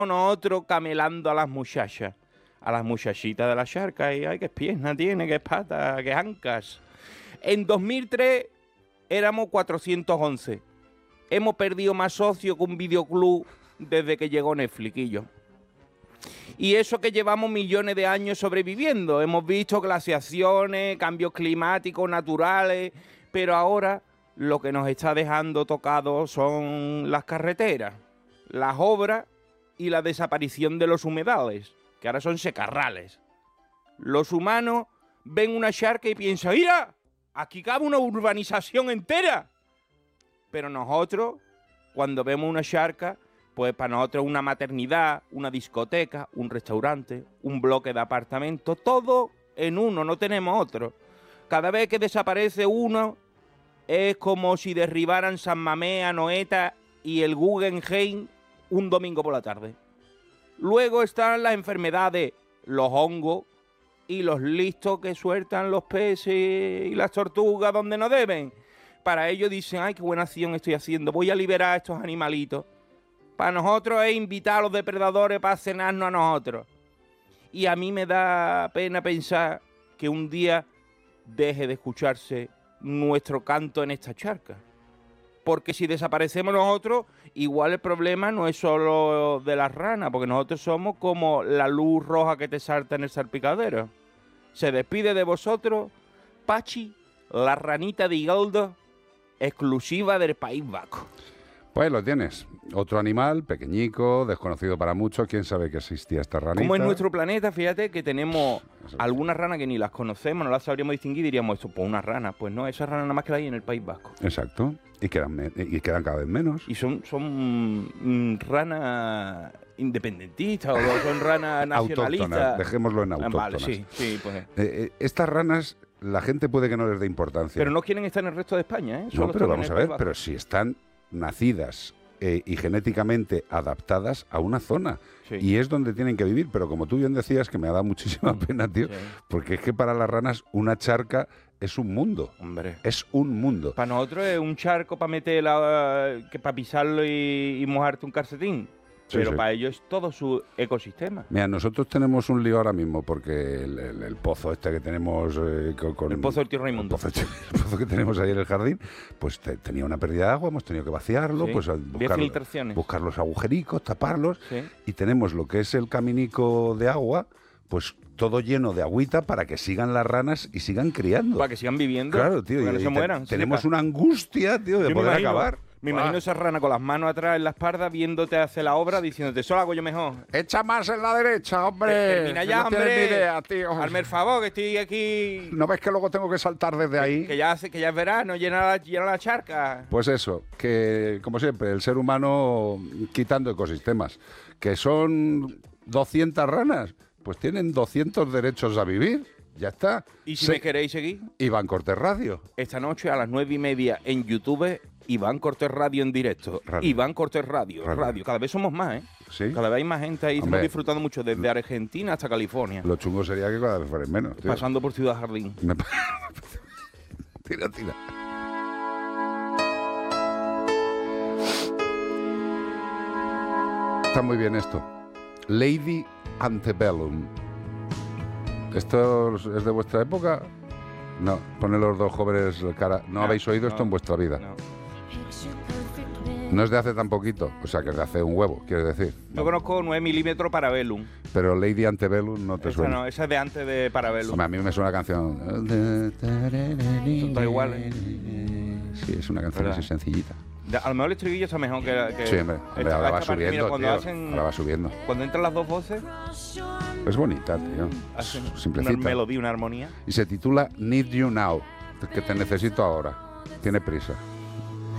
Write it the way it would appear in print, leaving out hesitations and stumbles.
nosotros camelando a las muchachas, a las muchachitas de la charca, y ay, qué pierna tiene, qué pata, qué ancas. En 2003 éramos 411. Hemos perdido más socios que un videoclub desde que llegó Netflix y yo. Y eso que llevamos millones de años sobreviviendo. Hemos visto glaciaciones, cambios climáticos, naturales, pero ahora lo que nos está dejando tocados son las carreteras, las obras y la desaparición de los humedales, que ahora son secarrales. Los humanos ven una charca y piensan, ¡mira! Aquí cabe una urbanización entera. Pero nosotros, cuando vemos una charca, pues para nosotros una maternidad, una discoteca, un restaurante, un bloque de apartamentos, todo en uno, no tenemos otro. Cada vez que desaparece uno, es como si derribaran San Mamés, Anoeta y el Guggenheim un domingo por la tarde. Luego están las enfermedades, los hongos y los listos que sueltan los peces y las tortugas donde no deben. Para ellos dicen, ay, qué buena acción estoy haciendo, voy a liberar a estos animalitos. Para nosotros es invitar a los depredadores para cenarnos a nosotros. Y a mí me da pena pensar que un día deje de escucharse nuestro canto en esta charca. Porque si desaparecemos nosotros, igual el problema no es solo de las ranas, porque nosotros somos como la luz roja que te salta en el salpicadero. Se despide de vosotros, Pachi, la ranita de Igaldo, exclusiva del País Vasco. Pues lo tienes. Otro animal, pequeñico, desconocido para muchos. ¿Quién sabe que existía esta ranita? Como en nuestro planeta, fíjate que tenemos algunas ranas que ni las conocemos, no las sabríamos distinguir, diríamos, esto, pues una rana. Pues no, esas ranas nada más que hay en el País Vasco. Exacto. Y quedan cada vez menos. Y son ranas independentistas o son ranas nacionalistas. Autóctonas, dejémoslo en autóctonas. Vale, sí, pues. Estas ranas, la gente puede que no les dé importancia. Pero no quieren estar en el resto de España, ¿eh? Solo no, pero vamos a ver, pero si están nacidas y genéticamente adaptadas a una zona. Sí. Y es donde tienen que vivir. Pero como tú bien decías, que me ha dado muchísima pena, tío, sí. Porque es que para las ranas una charca es un mundo. Hombre. Es un mundo. Para nosotros es un charco para meter para pisarlo y mojarte un calcetín. Sí, pero sí. Para ellos es todo su ecosistema. Mira, nosotros tenemos un lío ahora mismo porque el pozo este que tenemos con el pozo del tío Raimundo. El pozo que tenemos ahí en el jardín, pues tenía una pérdida de agua, hemos tenido que vaciarlo, sí. Pues buscar los agujericos, taparlos, sí. Y tenemos lo que es el caminico de agua, pues todo lleno de agüita para que sigan las ranas y sigan criando. Para que sigan viviendo. Claro, tío. Para que no se mueran. Tenemos una angustia, tío, de poder acabar. Me imagino esa rana con las manos atrás en la espalda viéndote hacer la obra, diciéndote, eso lo hago yo mejor. Echa más en la derecha, hombre. Termina ya, no hombre. Tienes ni idea, tío. Hazme el favor, que estoy aquí. ¿No ves que luego tengo que saltar desde ahí? Que ya es verano, llena la charca. Pues eso, que como siempre, el ser humano quitando ecosistemas. Que son 200 ranas, pues tienen 200 derechos a vivir. Ya está. ¿Y si me queréis seguir? Iván Cortés Radio. Esta noche a las 9:30 en YouTube, Iván Cortés Radio en directo. Iván Cortés Radio. Cada vez somos más, ¿eh? ¿Sí? Cada vez hay más gente ahí. Estamos disfrutando mucho desde Argentina hasta California. Lo chungo sería que cada vez fueran menos, tío. Pasando por Ciudad Jardín. Tira. Está muy bien esto. Lady Antebellum. ¿Esto es de vuestra época? No, pone los dos jóvenes cara. ¿No habéis oído esto en vuestra vida? No es de hace tan poquito, o sea que es de hace un huevo, quieres decir. Yo conozco 9 milímetros Parabellum. Pero Lady Antebellum no te suena. No, esa es de antes de Parabellum. A mí me suena la canción. Está igual, ¿eh? Sí, es una canción así sencillita. A lo mejor el estribillo está mejor que sí, hombre, ahora va subiendo, mira, tío. Ahora va subiendo. Cuando entran las dos voces... Es bonita, tío. Simplecita. Una melodía, una armonía. Y se titula Need You Now, que te necesito ahora. Tiene prisa.